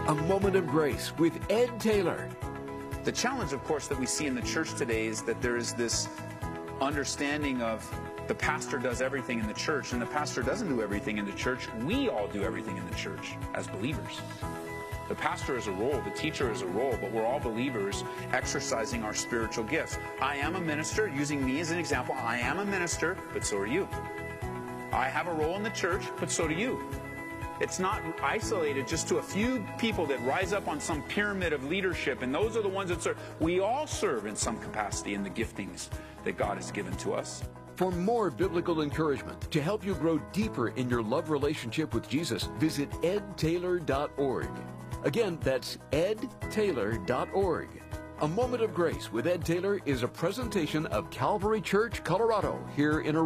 A Moment of Grace with Ed Taylor. The challenge, of course, that we see in the church today is that there is this understanding of the pastor does everything in the church, and the pastor doesn't do everything in the church. We all do everything in the church as believers. The pastor is a role, the teacher is a role, but we're all believers exercising our spiritual gifts. I am a minister, using me as an example. I am a minister, but so are you. I have a role in the church, but so do you. It's not isolated just to a few people that rise up on some pyramid of leadership, and those are the ones that serve. We all serve in some capacity in the giftings that God has given to us. For more biblical encouragement to help you grow deeper in your love relationship with Jesus, visit edtaylor.org. Again, that's edtaylor.org. A Moment of Grace with Ed Taylor is a presentation of Calvary Church, Colorado, here in Aurora.